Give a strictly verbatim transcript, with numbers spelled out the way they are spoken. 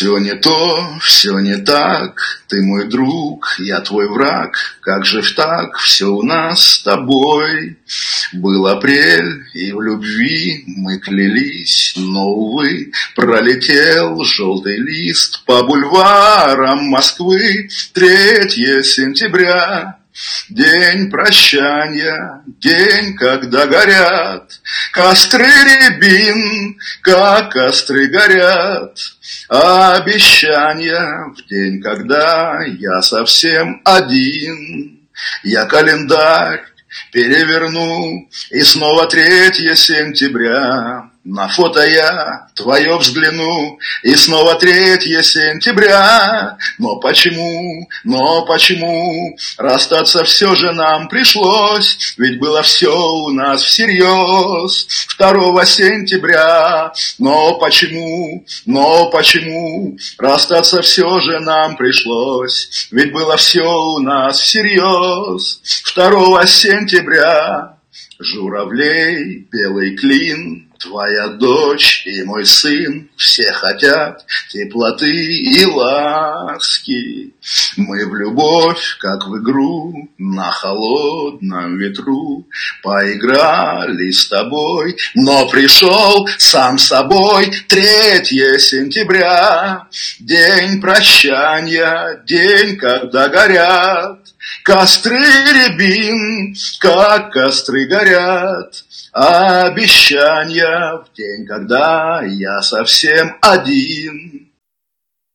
Все не то, все не так, ты мой друг, я твой враг. Как же ж так, все у нас с тобой. Был апрель, и в любви мы клялись, но, увы, пролетел желтый лист по бульварам Москвы. Третье сентября. День прощания, день, когда горят костры рябин, как костры горят обещания в день, когда я совсем один. Я календарь переверну, и снова третье сентября. На фото я твое взгляну, и снова третье сентября. Но почему, но почему расстаться все же нам пришлось? Ведь было все у нас всерьез второго сентября. Но почему, но почему расстаться все же нам пришлось? Ведь было все у нас всерьез второго сентября. Журавлей, белый клин, твоя дочь и мой сын, все хотят теплоты и ласки. Мы в любовь, как в игру, на холодном ветру поиграли с тобой, но пришел сам собой третье сентября. День прощания, день, когда горят костры рябин, как костры горят обещания в день, когда я совсем один.